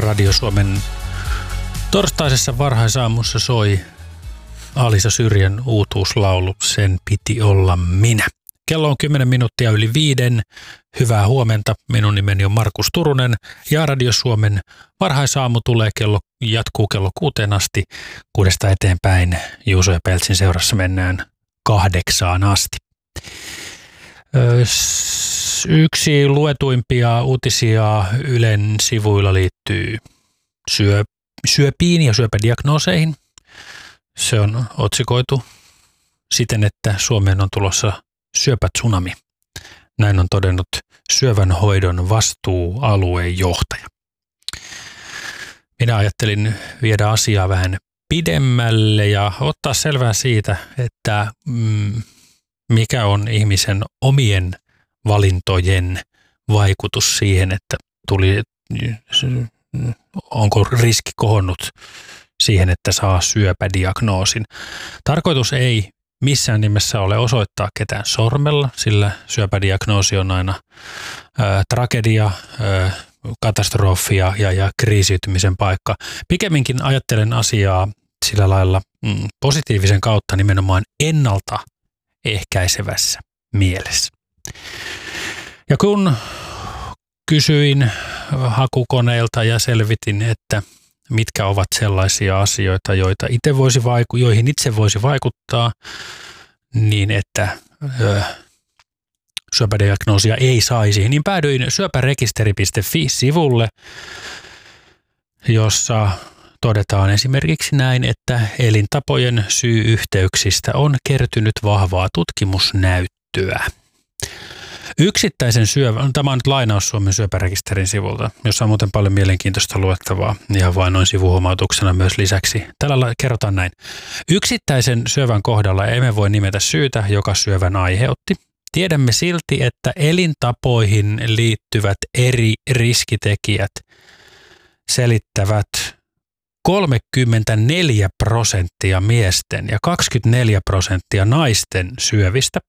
Radio Suomen torstaisessa varhaisaamussa soi Alisa Syrjän uutuuslaulu Sen piti olla minä. Kello on 10 minuuttia yli 5. Hyvää huomenta. Minun nimeni on Markus Turunen ja Radio Suomen varhaisaamu jatkuu kello 6 asti. 6 eteenpäin Juuso ja Peltsin seurassa mennään 8 asti. Yksi luetuimpia uutisia Ylen sivuilla liittyy syöpiin ja syöpädiagnooseihin. Se on otsikoitu siten, että Suomeen on tulossa syöpätsunami. Näin on todennut syövän hoidon vastuualueen johtaja. Minä ajattelin viedä asiaa vähän pidemmälle ja ottaa selvää siitä, että mikä on ihmisen omien valintojen vaikutus siihen, että onko riski kohonnut siihen, että saa syöpädiagnoosin. Tarkoitus ei missään nimessä ole osoittaa ketään sormella, sillä syöpädiagnoosi on aina tragedia, katastrofia ja kriisiytymisen paikka. Pikemminkin ajattelen asiaa sillä lailla positiivisen kautta nimenomaan ennaltaehkäisevässä mielessä. Ja kun kysyin hakukoneilta ja selvitin, että mitkä ovat sellaisia asioita, joihin itse voisi vaikuttaa niin, että syöpädiagnoosia ei saisi, niin päädyin syöpärekisteri.fi-sivulle, jossa todetaan esimerkiksi näin, että elintapojen syy-yhteyksistä on kertynyt vahvaa tutkimusnäyttöä. Yksittäisen tämä on nyt lainaus Suomen syöpärekisterin sivulta, jossa on muuten paljon mielenkiintoista luettavaa, ihan vain noin sivuhuomautuksena myös lisäksi. Tällä kerrotaan näin. Yksittäisen syövän kohdalla emme voi nimetä syytä, joka syövän aiheutti. Tiedämme silti, että elintapoihin liittyvät eri riskitekijät selittävät 34% miesten ja 24% naisten syövistä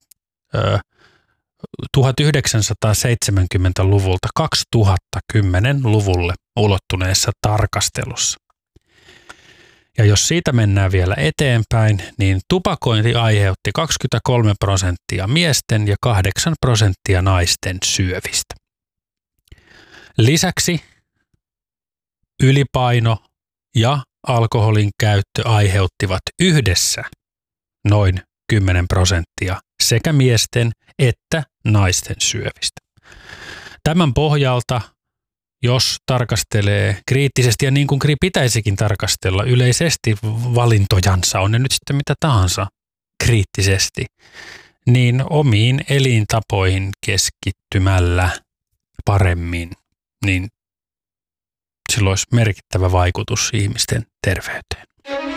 1970-luvulta 2010-luvulle ulottuneessa tarkastelussa. Ja jos siitä mennään vielä eteenpäin, niin tupakointi aiheutti 23% miesten ja 8% naisten syövistä. Lisäksi ylipaino ja alkoholin käyttö aiheuttivat yhdessä noin 10% sekä miesten että naisten syövistä. Tämän pohjalta, jos tarkastelee kriittisesti ja niin kuin pitäisikin tarkastella yleisesti valintojansa, on ne nyt sitten mitä tahansa kriittisesti, niin omiin elintapoihin keskittymällä paremmin, niin sillä olisi merkittävä vaikutus ihmisten terveyteen.